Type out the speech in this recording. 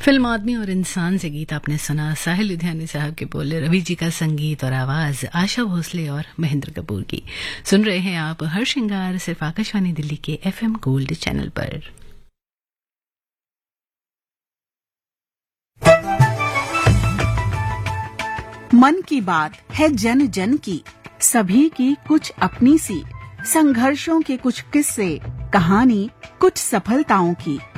Film आदमी और इंसान से गीत आपने सुना। साहिल लुधियानी साहब के बोले, रवि जी का संगीत और आवाज आशा भोसले और महेंद्र कपूर की। सुन रहे हैं आप हर श्रृंगार सिर्फ आकाशवाणी दिल्ली के FM गोल्ड चैनल पर। मन की बात है जन जन की, सभी की कुछ अपनी सी, संघर्षों के कुछ किस्से, कहानी कुछ सफलताओं की।